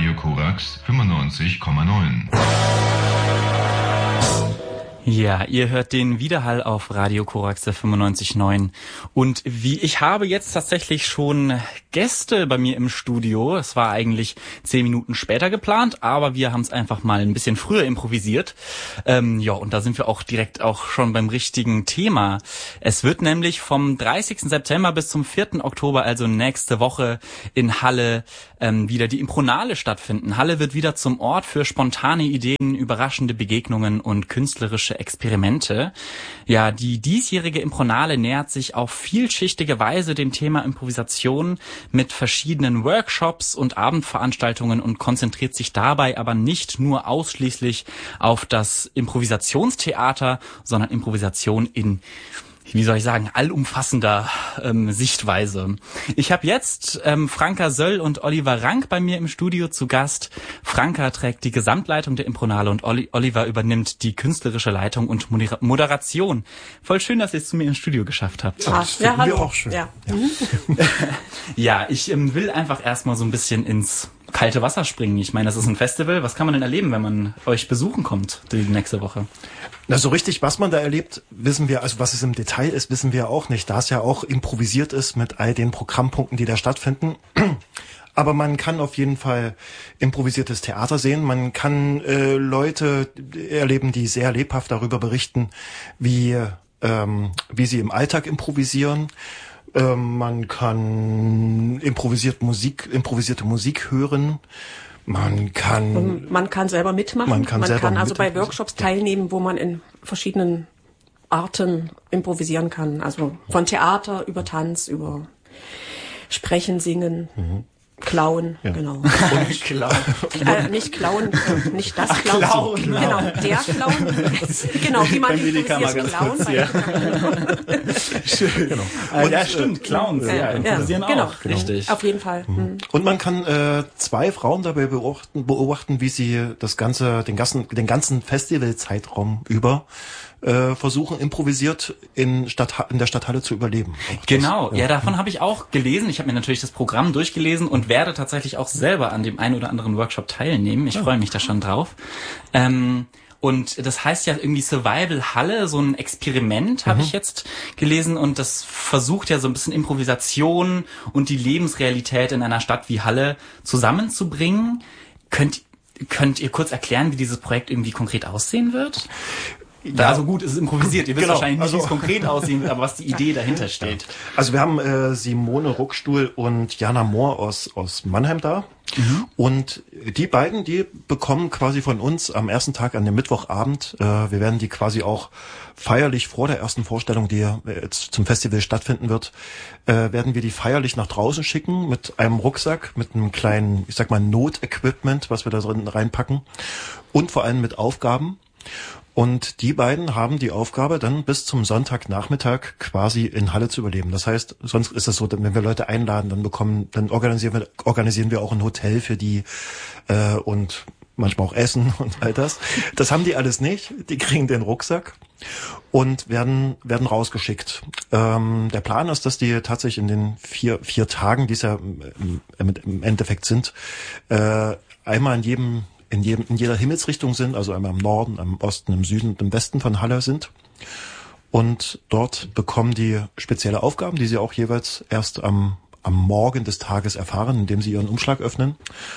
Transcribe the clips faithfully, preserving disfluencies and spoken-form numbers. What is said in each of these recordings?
Radio Korax fünfundneunzig Komma neun. Ja, ihr hört den Widerhall auf Radio Korax fünfundneunzig Komma neun. Und wie ich habe jetzt tatsächlich schon Gäste bei mir im Studio. Es war eigentlich zehn Minuten später geplant, aber wir haben es einfach mal ein bisschen früher improvisiert. Ähm, ja, und da sind wir auch direkt auch schon beim richtigen Thema. Es wird nämlich vom dreißigsten September bis zum vierten Oktober, also nächste Woche, in Halle ähm, wieder die Impronale stattfinden. Halle wird wieder zum Ort für spontane Ideen, überraschende Begegnungen und künstlerische Experimente. Ja, die diesjährige Impronale nähert sich auf vielschichtige Weise dem Thema Improvisation mit verschiedenen Workshops und Abendveranstaltungen und konzentriert sich dabei aber nicht nur ausschließlich auf das Improvisationstheater, sondern Improvisation in, wie soll ich sagen, allumfassender ähm, Sichtweise. Ich habe jetzt ähm, Franka Söll und Oliver Rank bei mir im Studio zu Gast. Franka trägt die Gesamtleitung der Impronale und Oli- Oliver übernimmt die künstlerische Leitung und Moder- Moderation. Voll schön, dass ihr es zu mir ins Studio geschafft habt. Ja, das ja, hallo. Wir auch schön. Ja, ja. ja ich ähm, will einfach erstmal so ein bisschen ins kalte Wasser springen. Ich meine, das ist ein Festival. Was kann man denn erleben, wenn man euch besuchen kommt die nächste Woche? Na, so richtig, was man da erlebt, wissen wir, also was es im Detail ist, wissen wir auch nicht, da es ja auch improvisiert ist mit all den Programmpunkten, die da stattfinden. Aber man kann auf jeden Fall improvisiertes Theater sehen. Man kann äh, Leute erleben, die sehr lebhaft darüber berichten, wie, ähm, wie sie im Alltag improvisieren. Ähm, man kann improvisiert Musik, improvisierte Musik hören. Man kann, und man kann selber mitmachen. Man kann, man selber kann also mit bei Workshops teilnehmen, wo man in verschiedenen Arten improvisieren kann. Also von Theater über Tanz, über Sprechen, Singen. Mhm. Klauen, ja. Genau. Und Klauen. Äh, nicht klauen, äh, nicht das Klauen. Klauen, genau. genau, der Klauen. Genau, wie man improvisiert Klauen. Ja. Schön. Genau. Und, ja, stimmt, Clowns, ja, ja improvisieren ja, genau. auch. Richtig. Auf jeden Fall. Mhm. Und man kann äh, zwei Frauen dabei beobachten, beobachten, wie sie das ganze, den ganzen, den ganzen Festivalzeitraum über äh, versuchen, improvisiert in, Stadt, in der Stadthalle zu überleben. Auch genau, das, ja. ja, davon habe ich auch gelesen. Ich habe mir natürlich das Programm durchgelesen und werde tatsächlich auch selber an dem einen oder anderen Workshop teilnehmen. Ich ja. freue mich da schon drauf. Ähm, und das heißt ja irgendwie Survival Halle, so ein Experiment, habe mhm. ich jetzt gelesen. Und das versucht ja so ein bisschen Improvisation und die Lebensrealität in einer Stadt wie Halle zusammenzubringen. Könnt, könnt ihr kurz erklären, wie dieses Projekt irgendwie konkret aussehen wird? Ja, also gut, es ist improvisiert. Ihr wisst genau, wahrscheinlich nicht, also, wie es konkret aussehen wird, aber was die Idee dahinter steht. Also wir haben äh, Simone Ruckstuhl und Jana Mohr aus aus Mannheim da. Mhm. Und die beiden, die bekommen quasi von uns am ersten Tag an dem Mittwochabend, äh, wir werden die quasi auch feierlich vor der ersten Vorstellung, die jetzt zum Festival stattfinden wird, äh, werden wir die feierlich nach draußen schicken mit einem Rucksack, mit einem kleinen, ich sag mal, Notequipment, was wir da drin reinpacken und vor allem mit Aufgaben. Und die beiden haben die Aufgabe, dann bis zum Sonntagnachmittag quasi in Halle zu überleben. Das heißt, sonst ist es so, wenn wir Leute einladen, dann bekommen, dann organisieren wir, organisieren wir auch ein Hotel für die äh, und manchmal auch Essen und all das. Das haben die alles nicht. Die kriegen den Rucksack und werden werden rausgeschickt. Ähm, der Plan ist, dass die tatsächlich in den vier vier Tagen, die es ja im, im Endeffekt sind, äh, einmal in jedem in jedem in jeder Himmelsrichtung sind, also einmal im Norden, im Osten, im Süden und im Westen von Halle sind. Und dort bekommen die spezielle Aufgaben, die sie auch jeweils erst am am Morgen des Tages erfahren, indem sie ihren Umschlag öffnen.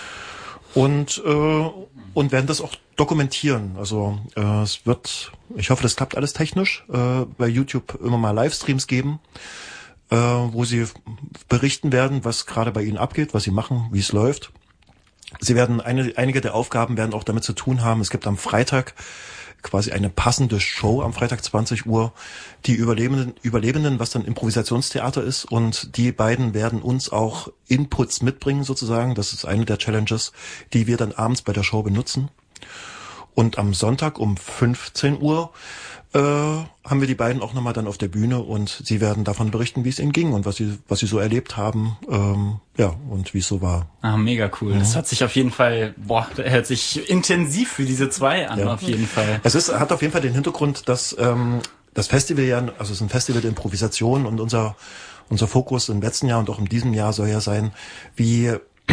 Und äh, und werden das auch dokumentieren. Also äh, es wird, ich hoffe, das klappt alles technisch, äh, bei YouTube immer mal Livestreams geben, äh, wo sie berichten werden, was gerade bei ihnen abgeht, was sie machen, wie es läuft. Sie werden eine, einige der Aufgaben werden auch damit zu tun haben. Es gibt am Freitag quasi eine passende Show am Freitag zwanzig Uhr. Die Überlebenden, Überlebenden, was dann Improvisationstheater ist. Und die beiden werden uns auch Inputs mitbringen sozusagen. Das ist eine der Challenges, die wir dann abends bei der Show benutzen. Und am Sonntag um fünfzehn Uhr äh, haben wir die beiden auch nochmal dann auf der Bühne und sie werden davon berichten, wie es ihnen ging und was sie was sie so erlebt haben, ähm, ja, und wie es so war. Ah, mega cool. Mhm. Das hat sich auf jeden Fall, boah, das hört sich intensiv für diese zwei an, ja. Auf jeden Fall. Es ist, hat auf jeden Fall den Hintergrund, dass ähm, das Festival ja, also es ist ein Festival der Improvisation und unser unser Fokus im letzten Jahr und auch in diesem Jahr soll ja sein, wie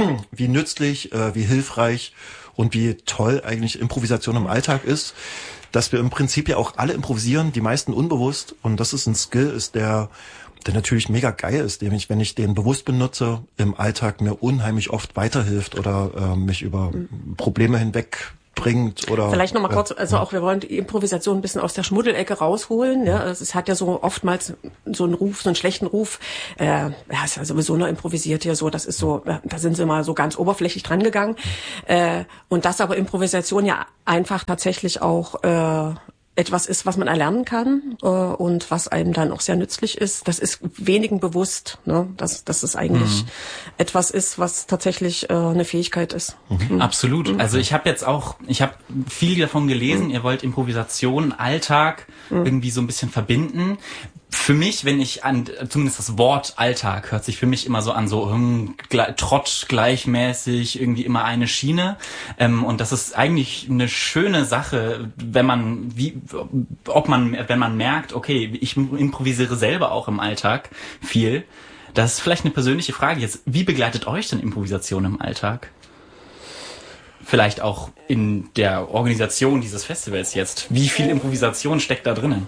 wie nützlich, äh, wie hilfreich und wie toll eigentlich Improvisation im Alltag ist, dass wir im Prinzip ja auch alle improvisieren, die meisten unbewusst, und das ist ein Skill, ist der der natürlich mega geil ist, dem ich, wenn ich den bewusst benutze, im Alltag mir unheimlich oft weiterhilft oder äh, mich über Probleme hinweg bringt oder vielleicht noch mal äh, kurz, also auch wir wollen die Improvisation ein bisschen aus der Schmuddelecke rausholen. Ja, es hat ja so oftmals so einen Ruf, so einen schlechten Ruf. Äh, ja, ist ja sowieso nur improvisiert hier so. Das ist so, da sind sie mal so ganz oberflächlich dran gegangen. Äh, und dass aber Improvisation ja einfach tatsächlich auch äh, etwas ist, was man erlernen kann äh, und was einem dann auch sehr nützlich ist. Das ist wenigen bewusst, ne? dass, dass es eigentlich mhm. etwas ist, was tatsächlich äh, eine Fähigkeit ist. Mhm. Absolut. Mhm. Also ich habe jetzt auch, ich habe viel davon gelesen, mhm. ihr wollt Improvisation, Alltag mhm. irgendwie so ein bisschen verbinden. Für mich, wenn ich an, zumindest das Wort Alltag hört sich für mich immer so an, so hm, gle- Trott gleichmäßig, irgendwie immer eine Schiene. Ähm, und das ist eigentlich eine schöne Sache, wenn man, wie, ob man, wenn man merkt, okay, ich improvisiere selber auch im Alltag viel. Das ist vielleicht eine persönliche Frage jetzt. Wie begleitet euch denn Improvisation im Alltag? Vielleicht auch in der Organisation dieses Festivals jetzt. Wie viel Improvisation steckt da drinnen?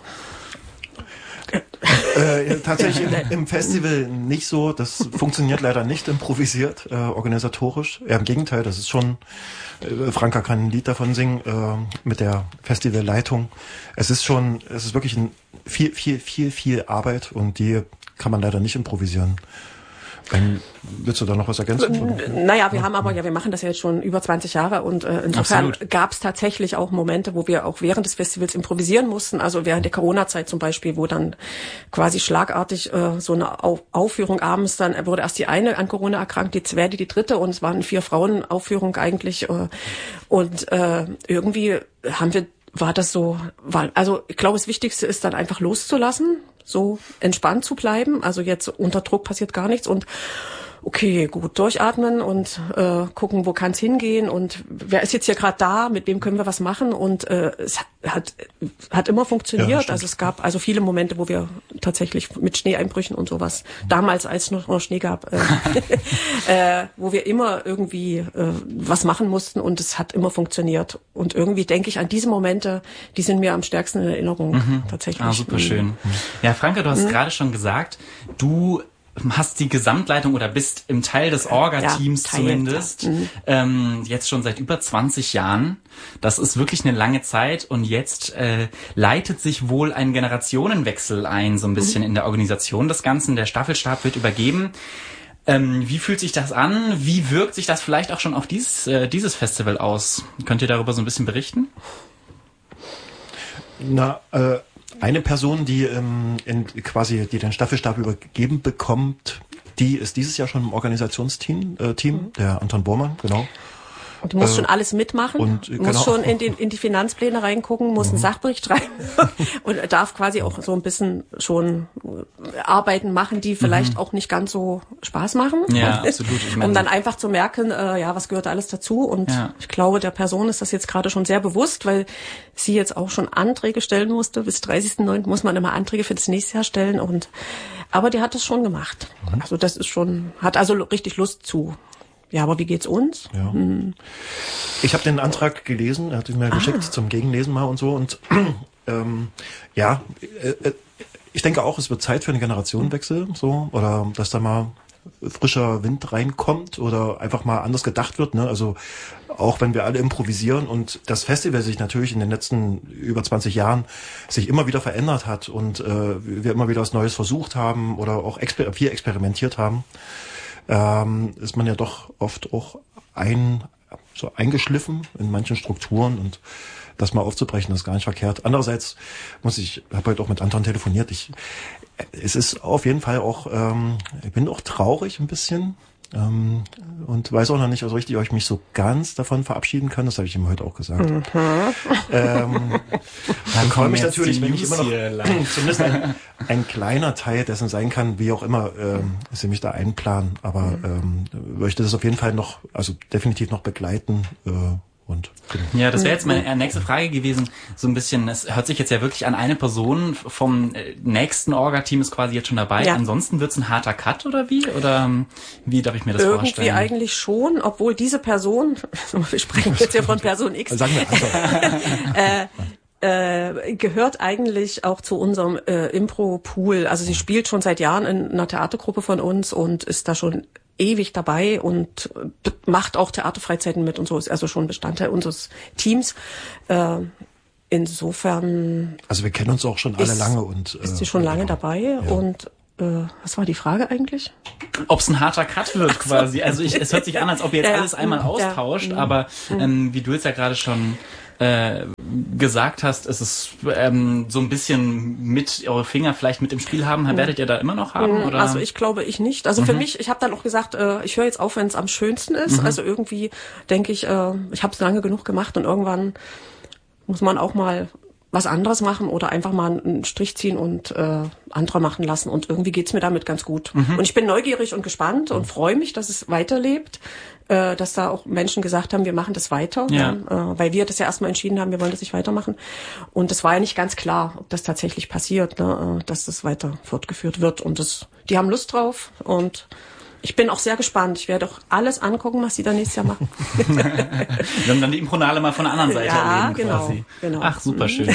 Äh, tatsächlich im, im Festival nicht so. Das funktioniert leider nicht improvisiert, äh, organisatorisch. Eher im Gegenteil, das ist schon, äh, Franka kann ein Lied davon singen, äh, mit der Festivalleitung. Es ist schon, es ist wirklich ein viel, viel, viel, viel Arbeit und die kann man leider nicht improvisieren. Ähm, willst du da noch was ergänzen? Oder? Naja, wir haben aber, ja, wir machen das ja jetzt schon über zwanzig Jahre und äh, insofern gab es tatsächlich auch Momente, wo wir auch während des Festivals improvisieren mussten, also während der Corona-Zeit zum Beispiel, wo dann quasi schlagartig äh, so eine Auf- Aufführung abends, dann wurde erst die eine an Corona erkrankt, die zweite, die dritte und es waren vier Frauen Aufführung eigentlich äh, und äh, irgendwie haben wir war das so, war, also ich glaube, das Wichtigste ist dann einfach loszulassen, so entspannt zu bleiben. Also jetzt unter Druck passiert gar nichts und okay, gut, durchatmen und äh, gucken, wo kann es hingehen und wer ist jetzt hier gerade da, mit wem können wir was machen und äh, es hat hat immer funktioniert. Ja, also es gab also viele Momente, wo wir tatsächlich mit Schneeeinbrüchen und sowas, damals als es noch, noch Schnee gab, äh, äh, wo wir immer irgendwie äh, was machen mussten und es hat immer funktioniert. Und irgendwie denke ich an diese Momente, die sind mir am stärksten in Erinnerung, mhm. tatsächlich. Ah, super schön. Ja, Franka, du hast mhm. gerade schon gesagt, du hast die Gesamtleitung oder bist im Teil des Orga-Teams ja, zumindest, ja. mhm. ähm, jetzt schon seit über zwanzig Jahren. Das ist wirklich eine lange Zeit und jetzt äh, leitet sich wohl ein Generationenwechsel ein, so ein bisschen mhm. in der Organisation des Ganzen. Der Staffelstab wird übergeben. Ähm, wie fühlt sich das an? Wie wirkt sich das vielleicht auch schon auf dieses, äh, dieses Festival aus? Könnt ihr darüber so ein bisschen berichten? Na, äh, eine Person, die ähm, in, quasi die den Staffelstab übergeben bekommt, die ist dieses Jahr schon im Organisationsteam, äh, Team, mhm. der Anton Bormann, genau. Und du musst äh, schon alles mitmachen, und, musst genau. schon in, den, in die Finanzpläne reingucken, musst mhm. einen Sachbericht schreiben und darf quasi auch so ein bisschen schon Arbeiten machen, die vielleicht mhm. auch nicht ganz so Spaß machen. Ja, absolut. Ich meine, um dann einfach zu merken, äh, ja, was gehört alles dazu. Und ja. ich glaube, der Person ist das jetzt gerade schon sehr bewusst, weil sie jetzt auch schon Anträge stellen musste. Bis dreißigsten neunten muss man immer Anträge für das nächste Jahr stellen. Und aber die hat das schon gemacht. Mhm. Also das ist schon, hat also richtig Lust zu. Ja, aber wie geht's uns? Ja. Hm. Ich habe den Antrag gelesen, er hat ihn mir ah. geschickt zum Gegenlesen mal und so. Und ähm, ja, äh, ich denke auch, es wird Zeit für einen Generationenwechsel, so, oder dass da mal frischer Wind reinkommt oder einfach mal anders gedacht wird. Ne? Also auch wenn wir alle improvisieren und das Festival sich natürlich in den letzten über zwanzig Jahren sich immer wieder verändert hat und äh, wir immer wieder was Neues versucht haben oder auch exper- viel experimentiert haben, ähm, ist man ja doch oft auch ein, so eingeschliffen in manchen Strukturen und das mal aufzubrechen, ist gar nicht verkehrt. Andererseits muss ich, habe heute auch mit Anton telefoniert, ich, es ist auf jeden Fall auch, ähm, ich bin auch traurig ein bisschen ähm, und weiß auch noch nicht, also richtig, ob ich mich so ganz davon verabschieden kann, das habe ich ihm heute auch gesagt. Mhm. Ähm, dann freue mich natürlich, wenn ich immer noch zumindest ein, ein kleiner Teil dessen sein kann, wie auch immer ähm, sie mich da einplanen, aber ähm, möchte das auf jeden Fall noch, also definitiv noch begleiten, äh, Und genau. Ja, das wäre jetzt meine nächste Frage gewesen. So ein bisschen, es hört sich jetzt ja wirklich an, eine Person vom nächsten Orga-Team ist quasi jetzt schon dabei. Ja. Ansonsten wird's ein harter Cut oder wie? Oder wie darf ich mir das Irgendwie vorstellen? Irgendwie eigentlich schon, obwohl diese Person, wir sprechen jetzt ja von Person X, sagen wir einfach. äh, Äh, gehört eigentlich auch zu unserem äh, Impro-Pool. Also sie spielt schon seit Jahren in einer Theatergruppe von uns und ist da schon ewig dabei und macht auch Theaterfreizeiten mit und so, ist also schon Bestandteil unseres Teams. Äh, insofern... Also wir kennen uns auch schon alle ist, lange. und äh, Ist sie schon lange genau. dabei ja. und äh, was war die Frage eigentlich? Ob es ein harter Cut wird quasi. Also ich, es hört sich an, als ob ihr jetzt ja, alles einmal austauscht, ja. aber ähm, wie du jetzt ja gerade schon äh, gesagt hast, ist es ähm, so ein bisschen mit eure Finger vielleicht mit im Spiel haben. Mhm. Werdet ihr da immer noch haben? Oder? Also ich glaube ich nicht. Also mhm. für mich, ich habe dann auch gesagt, äh, ich höre jetzt auf, wenn es am schönsten ist. Mhm. Also irgendwie denke ich, äh, ich habe es lange genug gemacht und irgendwann muss man auch mal was anderes machen oder einfach mal einen Strich ziehen und äh, andere machen lassen. Und irgendwie geht's mir damit ganz gut. Mhm. Und ich bin neugierig und gespannt und freue mich, dass es weiterlebt, äh, dass da auch Menschen gesagt haben, wir machen das weiter, ja. äh, weil wir das ja erstmal entschieden haben, wir wollen das nicht weitermachen. Und es war ja nicht ganz klar, ob das tatsächlich passiert, ne, dass das weiter fortgeführt wird. Und das, die haben Lust drauf und ich bin auch sehr gespannt. Ich werde auch alles angucken, was sie da nächstes Jahr machen. Wir haben dann die Impronale mal von der anderen Seite ja, erleben genau, quasi. Genau. Ach, super schön.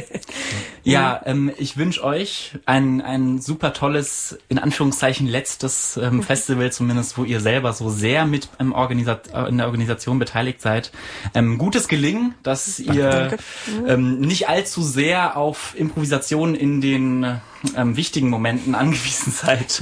Ja, ähm, ich wünsche euch ein ein super tolles, in Anführungszeichen, letztes ähm, Festival zumindest, wo ihr selber so sehr mit ähm, Organisa- in der Organisation beteiligt seid. Ähm, gutes Gelingen, dass ihr ähm, nicht allzu sehr auf Improvisation in den ähm, wichtigen Momenten angewiesen seid.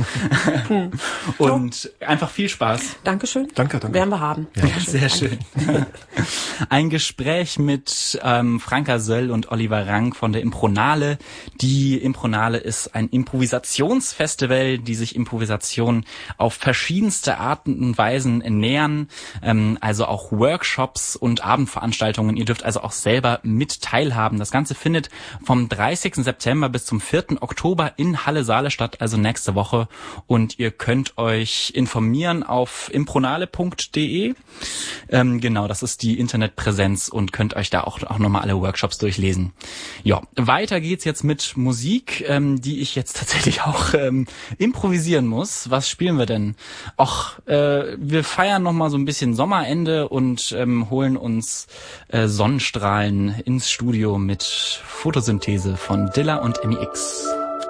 Und einfach viel Spaß. Dankeschön. Danke, danke. Werden wir haben. Ja, sehr schön. Ein Gespräch mit ähm, Franka Söll und Oliver Rank von der Impronale. Die Impronale ist ein Improvisationsfestival, die sich Improvisation auf verschiedenste Arten und Weisen nähern. Ähm, also auch Workshops und Abendveranstaltungen. Ihr dürft also auch selber mit teilhaben. Das Ganze findet vom dreißigsten September bis zum vierten Oktober in Halle Saale statt, also nächste Woche. Und ihr könnt euch informieren auf impronale punkt de. Ähm, genau, das ist die Internetpräsenz und könnt euch da auch, auch nochmal alle Workshops durchlesen. Ja, weiter geht's jetzt mit Musik, ähm, die ich jetzt tatsächlich auch ähm, improvisieren muss. Was spielen wir denn? Och, äh, wir feiern nochmal so ein bisschen Sommerende und ähm, holen uns äh, Sonnenstrahlen ins Studio mit Photosynthese von Dilla und M I X.